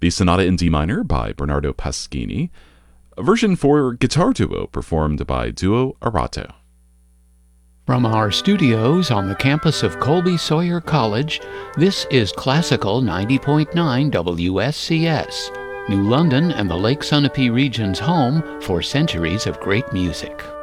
the Sonata in D minor by Bernardo Pasquini, a version for guitar duo performed by Duo Arato. From our studios on the campus of Colby Sawyer College, this is Classical 90.9 WSCS, New London and the Lake Sunapee region's home for centuries of great music.